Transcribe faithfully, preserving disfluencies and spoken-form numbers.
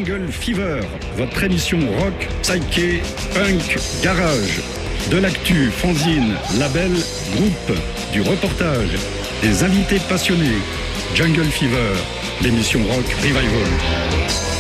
Jungle Fever, votre émission rock, psyché, punk, garage. De l'actu, fanzine, label, groupe, du reportage, des invités passionnés. Jungle Fever, l'émission rock revival.